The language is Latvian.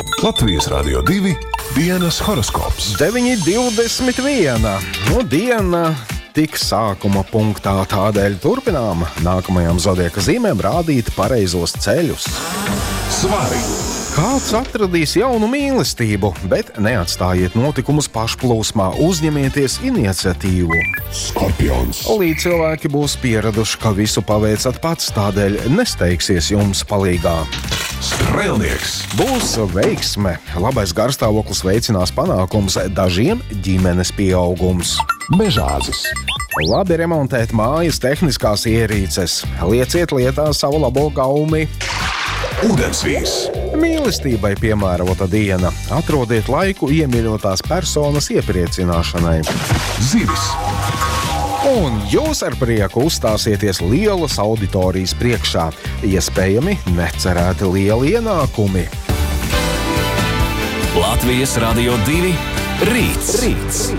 Latvijas Radio 2 dienas horoskops. 9.21. Diena tik sākuma punktā, tādēļ turpinām nākamajām zodieka zīmēm rādīt pareizos ceļus. Svari! Kāds atradīs jaunu mīlestību, bet neatstājiet notikumus pašplūsmā, uzņemieties iniciatīvu. Skorpions! Līdz cilvēki būs pieraduši, ka visu paveicat pats, tādēļ nesteigsies jums palīgā. Strēlnieks! Būs veiksme, labais garstāvoklis veicinās panākums, dažiem ģimenes pieaugums. Mežāzis! Labi remontēt mājas tehniskās ierīces, lieciet lietā savu labo gaumi. Ūdensvīrs! Mīlestībai piemērota diena, atrodiet laiku iemīļotās personas iepriecināšanai. Zivis! Un jūs ar prieku uzstāsieties lielas auditorijas priekšā, iespējami necerēti lieli ienākumi. Latvijas Radio 2 rīts.